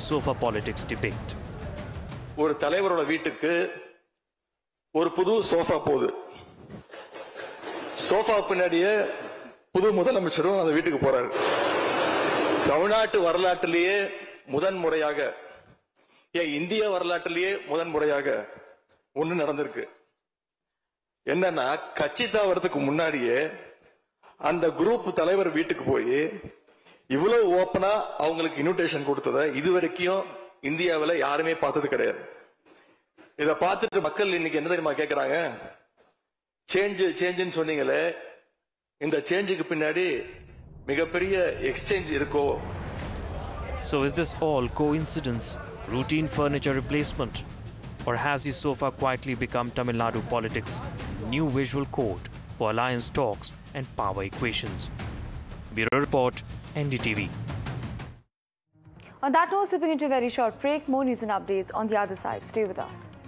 sofa politics debate. ஒரு தலைவரோட வீட்டுக்கு ஒரு புது சோஃபா போகுது. சோஃபா பின்னாடியே புது முதலமைச்சரும் அந்த வீட்டுக்கு போறாரு. தமிழ்நாட்டு வரலாற்றிலேயே முதன்முறையாக, இந்திய வரலாற்றிலேயே முதன்முறையாக ஒண்ணு நடந்திருக்கு. என்னன்னா, கட்சி தாவறதுக்கு முன்னாடியே அந்த குரூப் தலைவர் வீட்டுக்கு போய் இவ்வளவு ஓப்பனா அவங்களுக்கு இன்விடேஷன் கொடுத்தத இதுவரைக்கும் இந்தியாவில் யாருமே பார்த்தது கிடையாது. இதை பார்த்துட்டு மக்கள் இன்னைக்கு என்ன தெரியுமா கேட்கிறாங்க? சேஞ்சுன்னு சொன்னீங்களே, இந்த சேஞ்சுக்கு பின்னாடி மிகப்பெரிய எக்ஸ்சேஞ்ச் இருக்கோ? So is this all coincidence, routine furniture replacement, or has the sofa quietly become Tamil Nadu politics' new visual code for alliance talks and power equations? Bureau Report, NDTV. On that note, slipping into a very short break, more news and updates on the other side. Stay with us.